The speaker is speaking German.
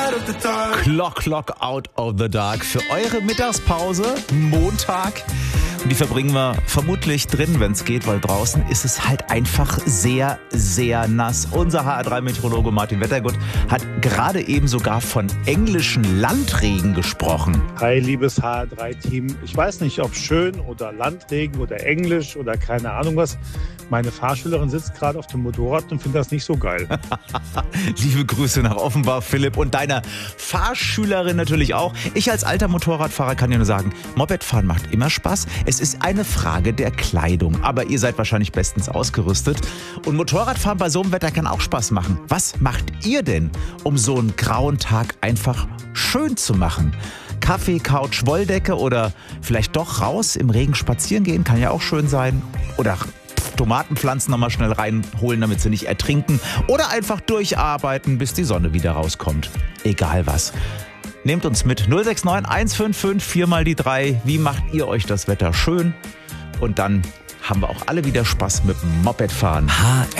Clock out of the dark für eure Mittagspause, Montag. Und die verbringen wir vermutlich drin, wenn es geht, weil draußen ist es halt einfach sehr, sehr nass. Unser HR3-Meteorologe Martin Wettergut hat gerade eben sogar von englischen Landregen gesprochen. Hi, liebes HR3-Team. Ich weiß nicht, ob schön oder Landregen oder Englisch oder keine Ahnung was. Meine Fahrschülerin sitzt gerade auf dem Motorrad und findet das nicht so geil. Liebe Grüße nach Offenbach, Philipp, und deiner Fahrschülerin natürlich auch. Ich als alter Motorradfahrer kann ja nur sagen, Mopedfahren macht immer Spaß. Es ist eine Frage der Kleidung, aber ihr seid wahrscheinlich bestens ausgerüstet. Und Motorradfahren bei so einem Wetter kann auch Spaß machen. Was macht ihr denn, um so einen grauen Tag einfach schön zu machen? Kaffee, Couch, Wolldecke oder vielleicht doch raus im Regen spazieren gehen, kann ja auch schön sein. Oder Tomatenpflanzen nochmal schnell reinholen, damit sie nicht ertrinken. Oder einfach durcharbeiten, bis die Sonne wieder rauskommt. Egal was. Nehmt uns mit 069 155 4 mal die 3. Wie macht ihr euch das Wetter schön? Und dann haben wir auch alle wieder Spaß mit dem Mopedfahren. HR